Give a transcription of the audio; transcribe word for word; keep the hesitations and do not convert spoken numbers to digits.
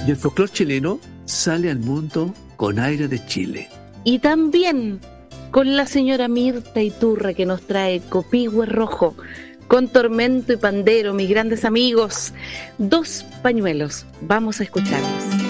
Y el folclore chileno sale al mundo con aire de Chile. Y también con la señora Mirta Iturra, que nos trae Copihue Rojo, con Tormento y Pandero, mis grandes amigos. Dos pañuelos, vamos a escucharlos.